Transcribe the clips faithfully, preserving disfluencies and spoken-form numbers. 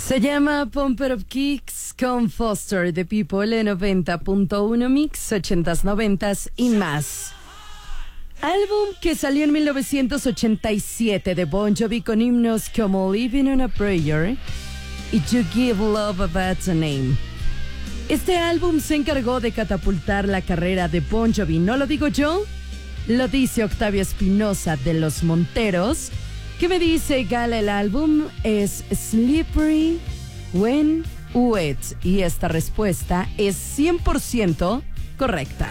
Se llama Pump It Up Kicks con Foster the People en noventa punto uno Mix, ochentas, noventas y más. Álbum que salió en mil novecientos ochenta y siete de Bon Jovi con himnos como Living on a Prayer y To Give Love a Bad Name. Este álbum se encargó de catapultar la carrera de Bon Jovi. ¿No lo digo yo? Lo dice Octavio Espinosa de Los Monteros. ¿Qué me dice, Gala? El álbum es Slippery When Wet. Y esta respuesta es cien por ciento correcta.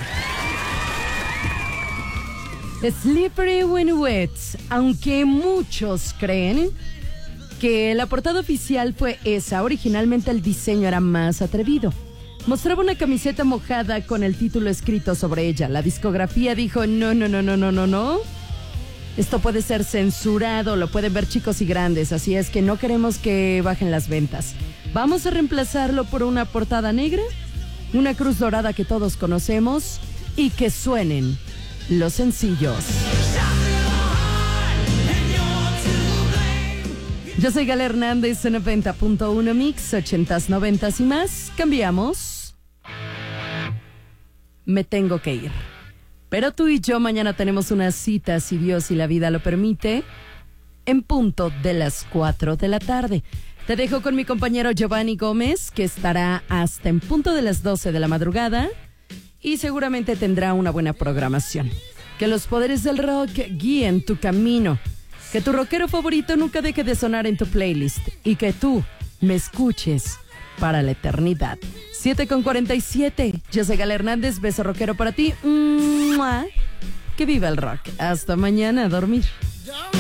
Slippery When Wet. Aunque muchos creen que la portada oficial fue esa, originalmente el diseño era más atrevido. Mostraba una camiseta mojada con el título escrito sobre ella. La discografía dijo, no, no, no, no, no, no, no. Esto puede ser censurado, lo pueden ver chicos y grandes, así es que no queremos que bajen las ventas. Vamos a reemplazarlo por una portada negra, una cruz dorada que todos conocemos y que suenen los sencillos. Yo soy Gala Hernández en noventa punto uno Mix, ochentas, noventas y más. Cambiamos. Me tengo que ir. Pero tú y yo mañana tenemos una cita, si Dios y la vida lo permite, en punto de las cuatro de la tarde. Te dejo con mi compañero Giovanni Gómez, que estará hasta en punto de las doce de la madrugada y seguramente tendrá una buena programación. Que los poderes del rock guíen tu camino. Que tu rockero favorito nunca deje de sonar en tu playlist y que tú me escuches para la eternidad. siete con cuarenta y siete. Yo soy Gala Hernández, beso rockero para ti. ¡Mua! Que viva el rock. Hasta mañana, a dormir.